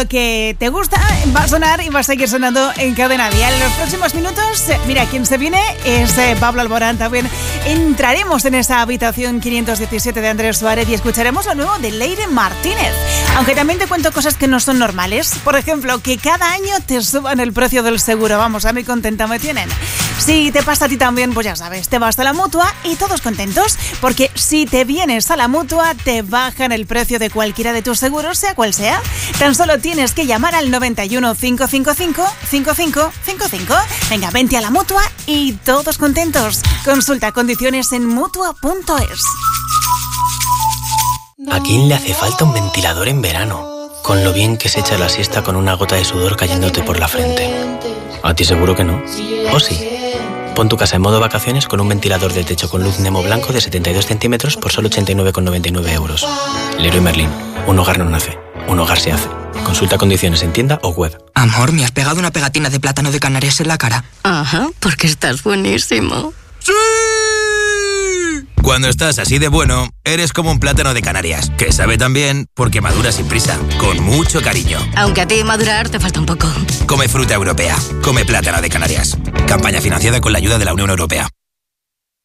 Que te gusta, va a sonar y va a seguir sonando en Cadena Dial. En los próximos minutos, mira, quien se viene es Pablo Alborán. También entraremos en esa habitación 517 de Andrés Suárez y escucharemos lo nuevo de Leire Martínez. Aunque también te cuento cosas que no son normales. Por ejemplo, que cada año te suban el precio del seguro. Vamos, a mí contenta me tienen. Si te pasa a ti también, pues ya sabes, te vas a la Mutua y todos contentos, porque si te vienes a la Mutua, te bajan el precio de cualquiera de tus seguros, sea cual sea. Tan solo tienes que llamar al 91 555 5555. Venga, vente a la Mutua y todos contentos. Consulta condiciones en Mutua.es. ¿A quién le hace falta un ventilador en verano? Con lo bien que se echa la siesta con una gota de sudor cayéndote por la frente. A ti seguro que no. ¿O sí? Pon tu casa en modo vacaciones con un ventilador de techo con luz Nemo blanco de 72 centímetros por solo 89,99 euros. Leroy Merlin. Un hogar no nace. Un hogar se hace. Consulta condiciones en tienda o web. Amor, me has pegado una pegatina de plátano de Canarias en la cara. Ajá, porque estás buenísimo. ¡Sí! Cuando estás así de bueno, eres como un plátano de Canarias, que sabe tan bien porque madura sin prisa, con mucho cariño. Aunque a ti madurar te falta un poco. Come fruta europea. Come plátano de Canarias. Campaña financiada con la ayuda de la Unión Europea.